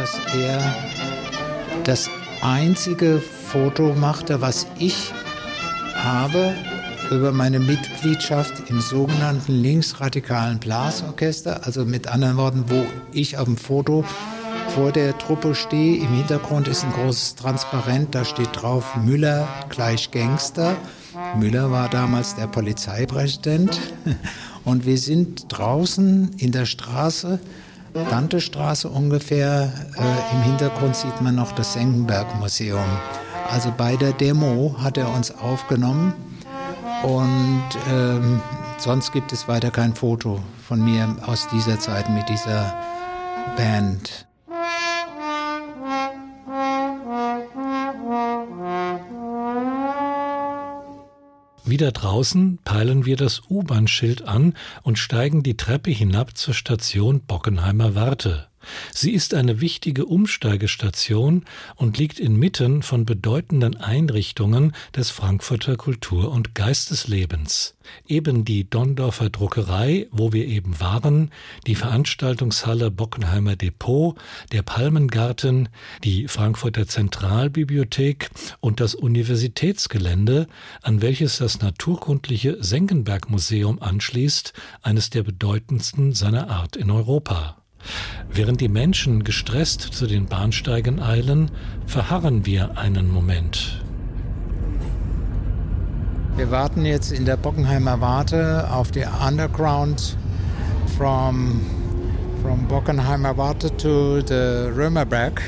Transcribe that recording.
dass er das einzige Foto machte, was ich habe über meine Mitgliedschaft im sogenannten linksradikalen Blasorchester. Also mit anderen Worten, wo ich auf dem Foto vor der Truppe stehe. Im Hintergrund ist ein großes Transparent, da steht drauf Müller gleich Gangster. Müller war damals der Polizeipräsident. Und wir sind draußen in der Straße, Dantestraße ungefähr. Im Hintergrund sieht man noch das Senckenberg-Museum. Also bei der Demo hat er uns aufgenommen und sonst gibt es weiter kein Foto von mir aus dieser Zeit mit dieser Band. Wieder draußen peilen wir das U-Bahn-Schild an und steigen die Treppe hinab zur Station Bockenheimer Warte. Sie ist eine wichtige Umsteigestation und liegt inmitten von bedeutenden Einrichtungen des Frankfurter Kultur- und Geisteslebens. Eben die Donndorfer Druckerei, wo wir eben waren, die Veranstaltungshalle Bockenheimer Depot, der Palmengarten, die Frankfurter Zentralbibliothek und das Universitätsgelände, an welches das naturkundliche Senckenberg-Museum anschließt, eines der bedeutendsten seiner Art in Europa. Während die Menschen gestresst zu den Bahnsteigen eilen, verharren wir einen Moment. Wir warten jetzt in der Bockenheimer Warte auf die Underground from Bockenheimer Warte to the Römerberg.